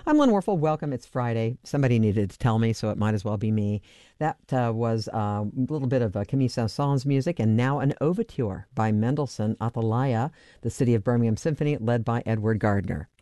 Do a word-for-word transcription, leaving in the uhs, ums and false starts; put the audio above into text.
I'm Lynn Warfel. Welcome. It's Friday. Somebody needed to tell me, so it might as well be me. That uh, was uh, a little bit of uh, Camille Saint-Saëns music, and now an overture by Mendelssohn Atalaya, the City of Birmingham Symphony, led by Edward Gardner.